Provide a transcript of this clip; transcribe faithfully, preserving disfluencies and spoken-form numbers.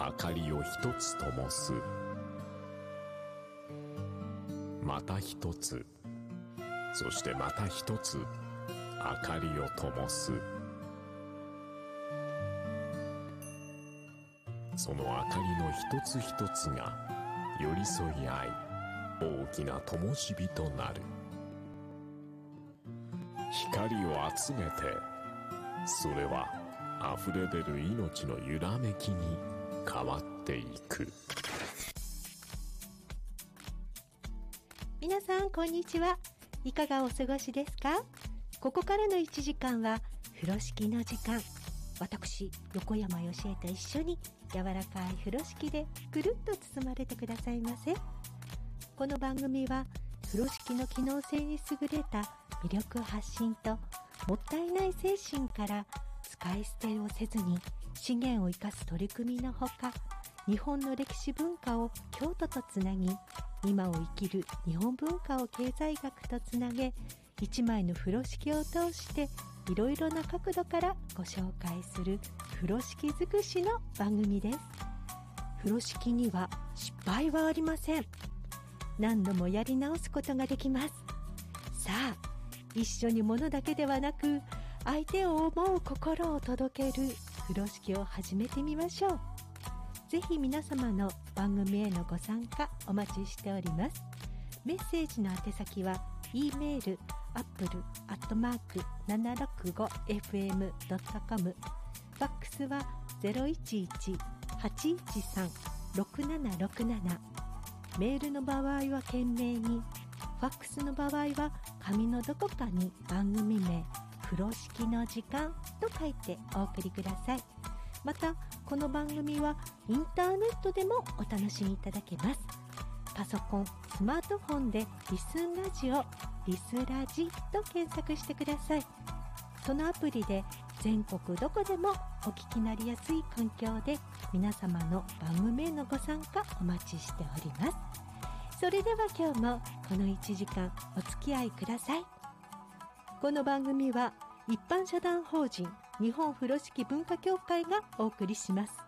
明かりを一つ灯す。また一つ、そしてまた一つ明かりを灯す。その明かりの一つ一つが寄り添い合い、大きな灯火となる。光を集めて、それは溢れ出る命の揺らめきに変わっていく。 皆さんこんにちは。いかがお過ごしですか？ここからのいちじかんは風呂敷の時間。私横山よしえと一緒に柔らかい風呂敷でぐるっと包まれてくださいませ。この番組は風呂敷の機能性に優れた魅力発信ともったいない精神から使い捨てをせずに資源を生かす取り組みのほか、日本の歴史文化を京都とつなぎ、今を生きる日本文化を経済学とつなげ、一枚の風呂敷を通していろいろな角度からご紹介する風呂敷尽くしの番組です。風呂敷には失敗はありません。何度もやり直すことができます。さあ、一緒に物だけではなく相手を思う心を届ける風呂敷を始めてみましょう。ぜひ皆様の番組へのご参加お待ちしております。メッセージの宛先は E メール アップル アットマーク ななろくごエフエム ドットコム、 ファックスは ゼロいちいち はちいちさん ろくななろくなな、メールの場合は懸命に、ファックスの場合は紙のどこかに番組名風呂敷の時間と書いてお送りください。またこの番組はインターネットでもお楽しみいただけます。パソコン、スマートフォンでリスンラジオ、リスラジと検索してください。そのアプリで全国どこでもお聞きになりやすい環境で皆様の番組へのご参加お待ちしております。それでは今日もこのいちじかんお付き合いください。この番組は一般社団法人日本風呂敷文化協会がお送りします。